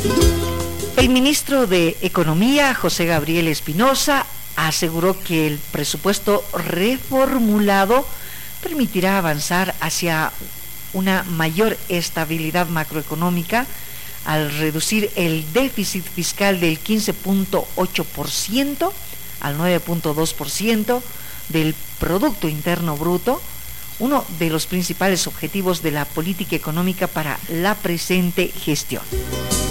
El ministro de Economía, José Gabriel Espinosa, aseguró que el presupuesto reformulado permitirá avanzar hacia una mayor estabilidad macroeconómica al reducir el déficit fiscal del 15.8% al 9.2% del Producto Interno Bruto, uno de los principales objetivos de la política económica para la presente gestión.